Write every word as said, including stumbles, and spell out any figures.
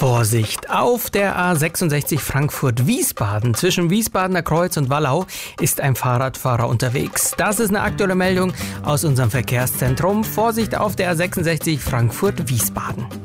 Vorsicht! Auf der A sechsundsechzig Frankfurt-Wiesbaden zwischen Wiesbadener Kreuz und Wallau ist ein Fahrradfahrer unterwegs. Das ist eine aktuelle Meldung aus unserem Verkehrszentrum. Vorsicht auf der A sechsundsechzig Frankfurt-Wiesbaden.